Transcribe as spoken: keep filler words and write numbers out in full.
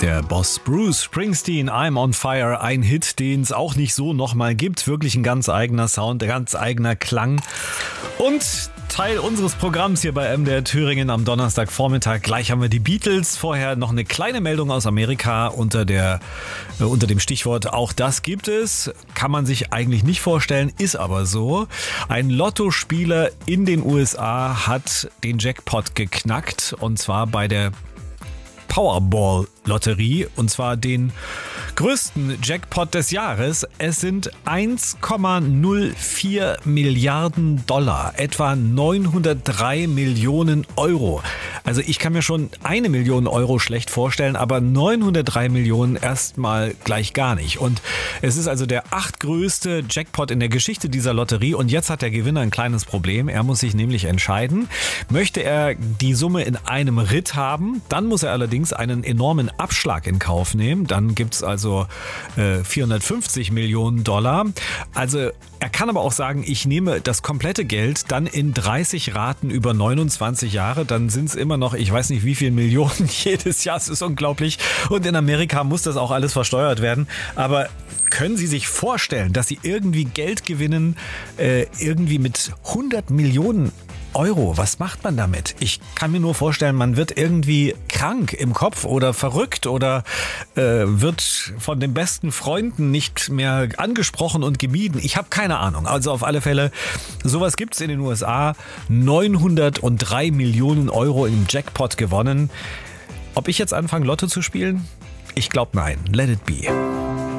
Der Boss Bruce Springsteen, I'm on Fire, ein Hit, den es auch nicht so nochmal gibt. Wirklich ein ganz eigener Sound, ein ganz eigener Klang. Und Teil unseres Programms hier bei M D R Thüringen am Donnerstagvormittag. Gleich haben wir die Beatles. Vorher noch eine kleine Meldung aus Amerika unter, der, äh, unter dem Stichwort Auch das gibt es. Kann man sich eigentlich nicht vorstellen, ist aber so. Ein Lottospieler in den U S A hat den Jackpot geknackt, und zwar bei der Powerball-Lotterie, und zwar den größten Jackpot des Jahres. Es sind eins Komma null vier Milliarden Dollar, etwa neunhundertdrei Millionen Euro. Also ich kann mir schon eine Million Euro schlecht vorstellen, aber neunhundertdrei Millionen erstmal gleich gar nicht. Und es ist also der achtgrößte Jackpot in der Geschichte dieser Lotterie, und jetzt hat der Gewinner ein kleines Problem. Er muss sich nämlich entscheiden, möchte er die Summe in einem Ritt haben, dann muss er allerdings einen enormen Abschlag in Kauf nehmen. Dann gibt es also äh, vierhundertfünfzig Millionen Dollar. Also er kann aber auch sagen, ich nehme das komplette Geld dann in dreißig Raten über neunundzwanzig Jahre. Dann sind es immer noch, ich weiß nicht wie viele Millionen jedes Jahr. Es ist unglaublich. Und in Amerika muss das auch alles versteuert werden. Aber können Sie sich vorstellen, dass Sie irgendwie Geld gewinnen, äh, irgendwie mit hundert Millionen Euro? Was macht man damit? Ich kann mir nur vorstellen, man wird irgendwie krank im Kopf oder verrückt oder äh, wird von den besten Freunden nicht mehr angesprochen und gemieden. Ich habe keine Ahnung. Also auf alle Fälle, sowas gibt's in den U S A. neunhundertdrei Millionen Euro im Jackpot gewonnen. Ob ich jetzt anfange, Lotto zu spielen? Ich glaube nein. Let it be.